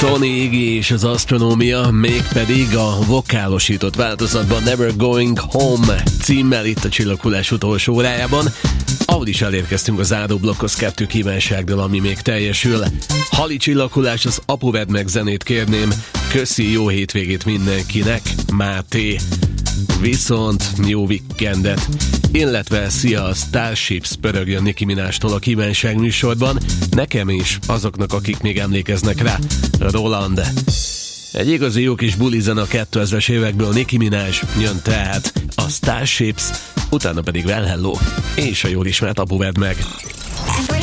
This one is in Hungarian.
Tony Iggy és az Asztronómia, mégpedig a vokálosított változatban Never Going Home címmel itt a Csillaghullás utolsó órájában, ahol is elérkeztünk az záróblokkhoz 2 kívánsággal, ami még teljesül. Hali Csillaghullás, az Apu vedd meg zenét kérném, köszi, jó hétvégét mindenkinek, Máté. Viszont jó weekendet, illetve szia, a Starships pörögjön Nicki Minajtól a kívánság műsorban, nekem is, azoknak, akik még emlékeznek rá, Roland. Egy igazi jó kis bulizen a 2000-es évekből, Nicki Minaj jön tehát a Starships, utána pedig Well Hello, és a jól ismert Apu vedd meg.